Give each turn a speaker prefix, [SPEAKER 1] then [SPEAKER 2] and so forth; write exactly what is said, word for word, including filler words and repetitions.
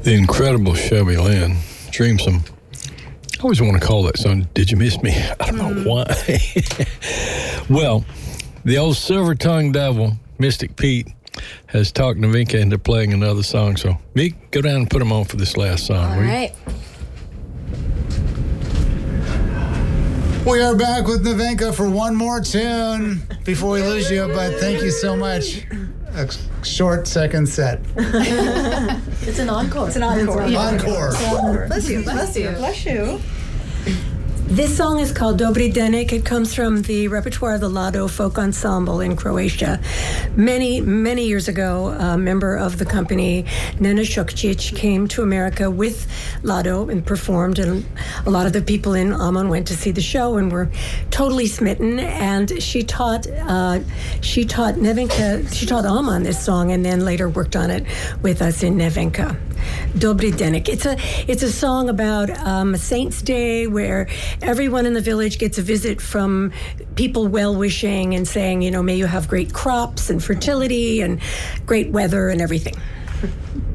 [SPEAKER 1] The incredible Shelby Lynn, Dreamsome. I always want to call that song, Did You Miss Me? I don't know why. Well, the old silver-tongued devil, Mystic Pete, has talked Nevenka into playing another song. So, Meek, go down and put him on for this last song.
[SPEAKER 2] All right.
[SPEAKER 3] We are back with Nevenka for one more tune before we lose you, but thank you so much. A short second set.
[SPEAKER 2] It's an encore.
[SPEAKER 4] It's an encore.
[SPEAKER 3] Yeah. Encore.
[SPEAKER 4] Bless you. Bless you. Bless you.
[SPEAKER 5] This song is called Dobri Denik. It comes from the repertoire of the Lado Folk Ensemble in Croatia. Many, many years ago, a member of the company, Nena Šokčić, came to America with Lado and performed, and a lot of the people in Amman went to see the show and were totally smitten. And she taught, uh, she taught Nevenka, she taught Amman this song, and then later worked on it with us in Nevenka. Dobri Denik. It's a it's a song about um, a Saint's Day where everyone in the village gets a visit from people well-wishing and saying, you know, may you have great crops and fertility and great weather and everything.